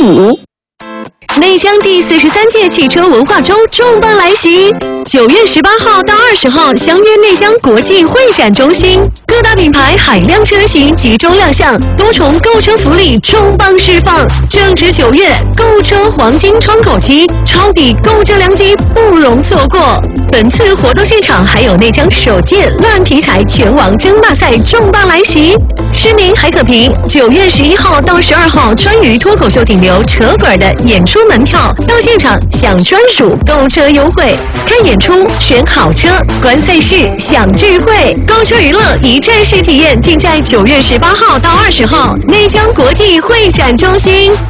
你。 内江第43届汽车文化周重磅来袭，9月18号到20号相约内江国际会展中心，各大品牌海量车型集中亮相，多重购车福利重磅释放。正值9月，购车黄金窗口期，抄底购车良机不容错过。本次活动现场还有内江首届乱题材拳王争霸赛重磅来袭，市民还可凭9月11号到12号川渝脱口秀顶流扯滚的演出门票到现场享专属购车优惠，看演出、选好车、观赛事、享聚会，购车娱乐一站式体验，尽在9月18号到20号内江国际会展中心。